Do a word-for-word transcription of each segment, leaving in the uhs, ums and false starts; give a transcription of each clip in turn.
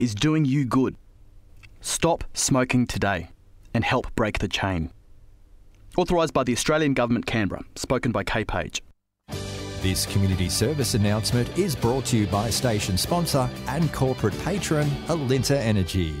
is doing you good. Stop smoking today and help break the chain. Authorised by the Australian Government, Canberra. Spoken by Kay Page. This community service announcement is brought to you by station sponsor and corporate patron Alinta Energy.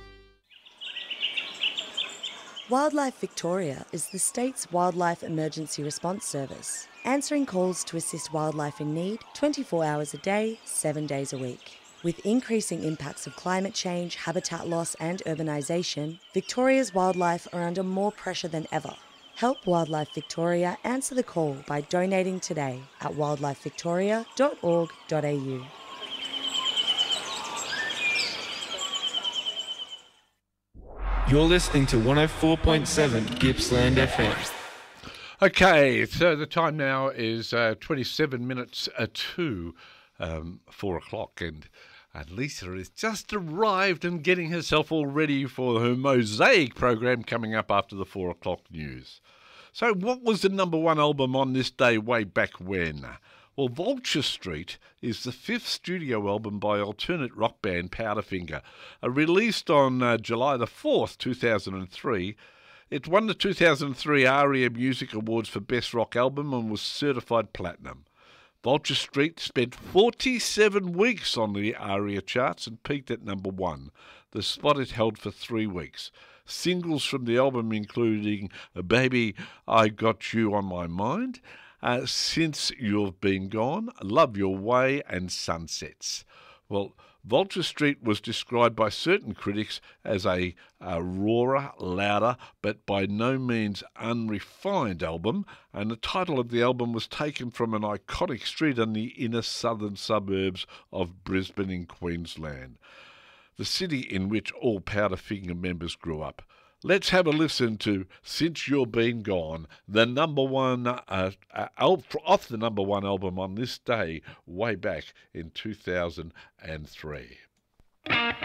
Wildlife Victoria is the state's wildlife emergency response service, answering calls to assist wildlife in need twenty-four hours a day, seven days a week. With increasing impacts of climate change, habitat loss and urbanisation, Victoria's wildlife are under more pressure than ever. Help Wildlife Victoria answer the call by donating today at wildlife victoria dot org dot a u. You're listening to one oh four point seven Gippsland F M. Okay, so the time now is uh, twenty-seven minutes uh, to um, four o'clock, and and Lisa has just arrived and getting herself all ready for her Mosaic program coming up after the four o'clock news. So what was the number one album on this day way back when? Well, Vulture Street is the fifth studio album by alternate rock band Powderfinger. Uh, released on uh, July the fourth, two thousand three, it won the two thousand three ARIA Music Awards for Best Rock Album and was certified platinum. Vulture Street spent forty-seven weeks on the ARIA charts and peaked at number one, the spot it held for three weeks. Singles from the album including Baby, I Got You on My Mind, uh, Since You've Been Gone, Love Your Way and Sunsets. Well, Vulture Street was described by certain critics as a, a rawer, louder, but by no means unrefined album, and the title of the album was taken from an iconic street in the inner southern suburbs of Brisbane in Queensland, the city in which all Powderfinger members grew up. Let's have a listen to Since You've Been Gone, the number one, uh, uh, off the number one album on this day, way back in two thousand three.